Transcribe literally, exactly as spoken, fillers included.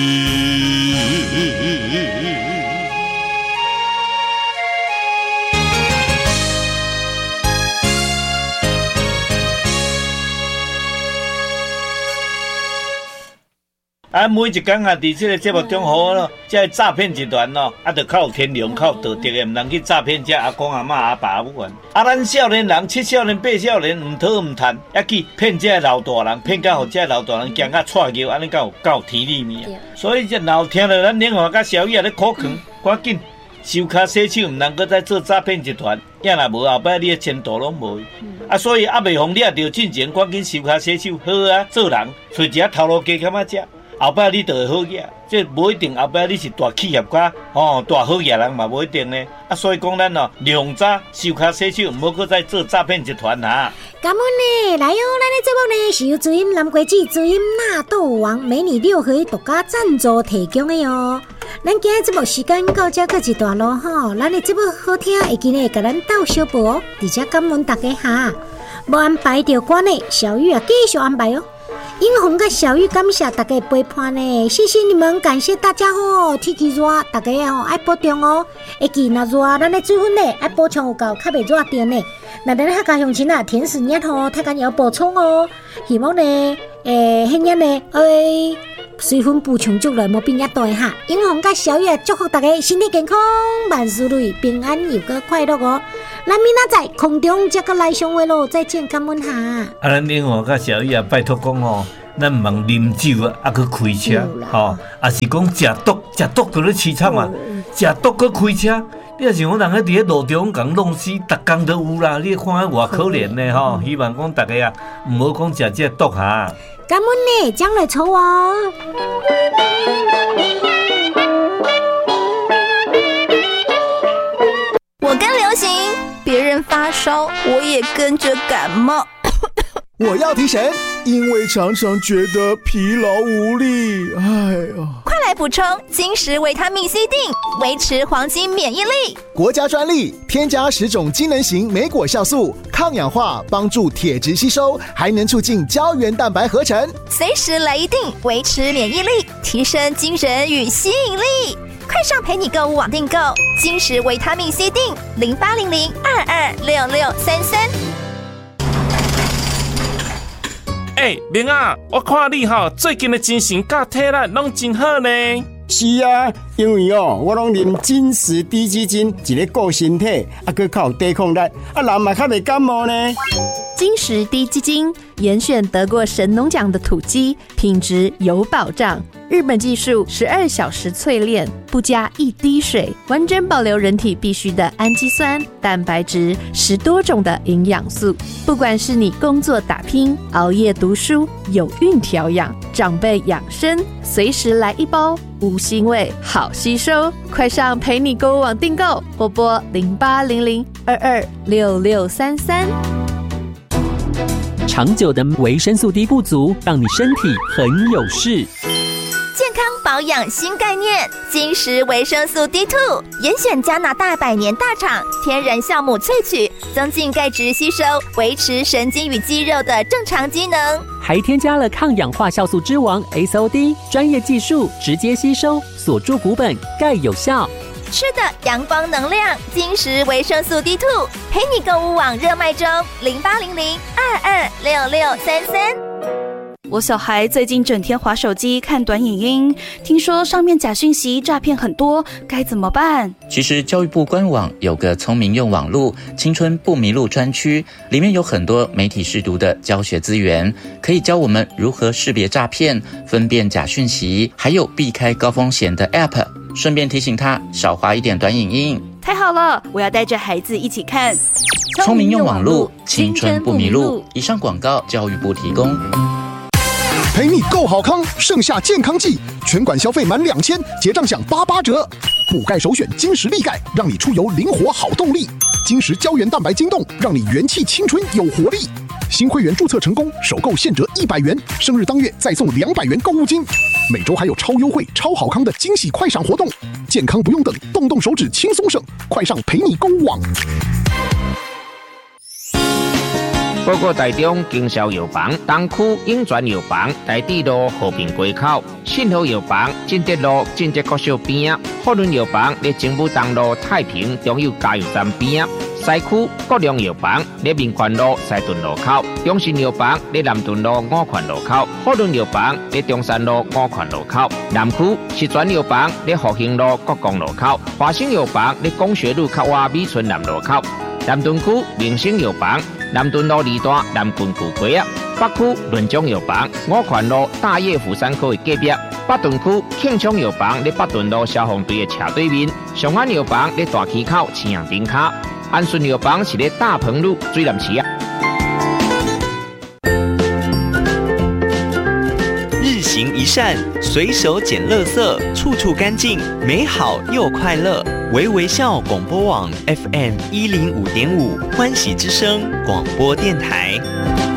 啊，每一天啊，伫这个节目中好咯，这诈骗集团咯，啊，就靠天良、靠道德的，唔能去诈骗这阿公阿妈、阿爸阿母啊。啊，咱少年人、七少年、八少年，唔讨唔贪，还去骗这老大人，骗到互这老大人惊甲踹尿，安尼到到天里面啊。所以这老听了咱年华甲小雨啊咧苦劝，赶紧收卡洗手，唔能够再做诈骗集团。要若无后摆你的前途拢无。嗯、啊，所以啊，未妨你啊，着进前赶紧收卡洗手，好啊，做人找一下头路鸡较仔食。后摆你就会好嘢，这无一定后摆你是大企业家，哦，大好嘢人嘛无一定呢。啊，所以讲咱哦，量早收卡洗手，唔好搁再做诈骗集团啊。 感恩呢，来哦，咱的节目呢是由主音南国际主音纳豆王美女六合独家赞助提供的哦。咱今日节目时间到这个一段落吼，咱的节目好听，会记呢甲咱斗小报哦，而且感恩大家哈。无安排到关呢，小玉啊继续安排哦。英红跟小玉感谢大家的陪伴呢，谢谢你们，感谢大家吼。天气热，大家吼爱保重哦。会记若热，咱的水分呢爱补充有够，较袂热电呢。那咱客家乡亲啊，甜食业吼，太紧要补充哦。希望呢，诶，迄日呢，诶，水分补充足了，莫变一大哈。英红跟小玉祝福大家身体健康，万事如意，平安又个快乐哦。咱明仔载空中再个来相会咯，再见，感恩哈。 啊，咱英华甲小玉啊，拜托讲吼，咱唔通啉酒啊，啊去开车，吼，啊是讲食毒，食毒就咧凄惨啊，食毒去开车，你也想讲人喺伫咧路中讲弄死，逐工都有啦，你看偌可怜呢吼，希望讲大家啊，唔好讲食这毒哈。 感恩呢，将来抽哦。 我跟流行，别人发烧，我也跟着感冒。 我要提神，因为常常觉得疲劳无力。哎呦， 快来补充金石维他命 C 锭，维持黄金免疫力。 国家专利，添加十种机能型莓果酵素，抗氧化，帮助铁质吸收，还能促进胶原蛋白合成。 随时来一锭，维持免疫力，提升精神与吸引力。快上陪你购物网订购金石维他命 C 锭，零八零零二二六六三三。 哎、欸，明啊，我看你吼最近的精神甲体力拢真好呢。 是啊，因为哦，我拢啉金石低基金，一个顾身体，啊，佮较有抵抗力，啊，人嘛较袂感冒呢。 金石低基金严选得过神农奖的土鸡，品质有保障。日本技术十二小时淬炼，不加一滴水，完整保留人体必需的氨基酸、蛋白质，十多种的营养素。不管是你工作打拼、熬夜读书、有孕调养、长辈养生，随时来一包，无腥味，好吸收。快上陪你购物网订购，或拨零八零零二二六六三三。 长久的维生素 D 不足，让你身体很有事。 健康保养新概念，金石维生素 D 二 严选加拿大百年大厂天然酵母萃取，增进钙质吸收，维持神经与肌肉的正常机能， 还添加了抗氧化酵素之王 S O D， 专业技术直接吸收，锁住骨本，钙有效。 吃的阳光能量，金石维生素 D 二 陪你购物网热卖中，零八零零二二六六三三。 我小孩最近整天滑手机看短影音，听说上面假讯息诈骗很多，该怎么办？ 其实教育部官网有个聪明用网路青春不迷路专区，里面有很多媒体识读的教学资源，可以教我们如何识别诈骗、分辨假讯息，还有避开高风险的 App， 顺便提醒他少滑一点短影音。 太好了，我要带着孩子一起看聪明用网路青春不迷路。以上广告教育部提供。 陪你购好康，盛夏健康季，全馆消费满两千，结账享八八折。补钙首选金石力钙，让你出游灵活好动力。金石胶原蛋白晶冻，让你元气青春有活力。新会员注册成功，首购现折一百元，生日当月再送两百元购物金。每周还有超优惠、超好康的惊喜快闪活动，健康不用等，动动手指轻松省。快上陪你购物网。 报告台中经销药房、东区永泉药房、台地路和平街口、信和药房、进德路进德国小边啊，福伦药房在政府东路太平中油加油站边啊。西区国良药房在民权路西屯路口，中信药房在南屯路五权路口，福伦药房在中山路五权路口，南区石泉药房在复兴路国光路口，华兴药房在工学路靠外美村南路口，南屯区明星药房南屯路二段南郡古街啊，北区润中药房五权路大业福山科的隔壁，北屯区庆昌药房在北屯路消防队的斜对面，上安药房在大溪口青阳顶卡。安顺药房是咧大鹏路水南市啊。 日行一善，随手捡垃圾，处处干净，美好又快乐。微微笑广播网 F M 一零五点五，欢喜之声广播电台。